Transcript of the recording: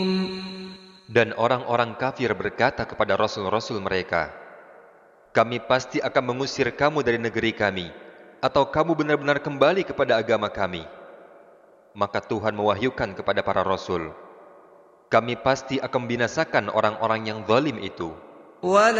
Dan orang-orang kafir berkata kepada rasul-rasul mereka, kami pasti akan mengusir kamu dari negeri kami, atau kamu benar-benar kembali kepada agama kami. Maka Tuhan mewahyukan kepada para rasul, kami pasti akan membinasakan orang-orang yang zalim itu.